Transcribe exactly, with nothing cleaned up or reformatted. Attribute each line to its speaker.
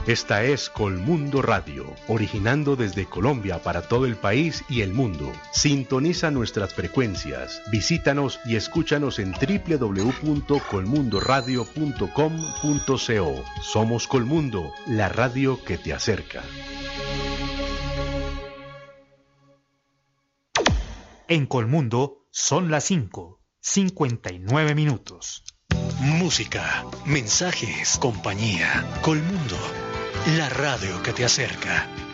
Speaker 1: Esta es Colmundo Radio, originando desde Colombia para todo el país y el mundo. Sintoniza nuestras frecuencias, visítanos y escúchanos en doble u doble u doble u punto colmundo radio punto com punto co. Somos Colmundo, la radio que te acerca.
Speaker 2: En Colmundo son las cinco, cincuenta y nueve minutos.
Speaker 3: Música, mensajes, compañía. Colmundo, la radio que te acerca.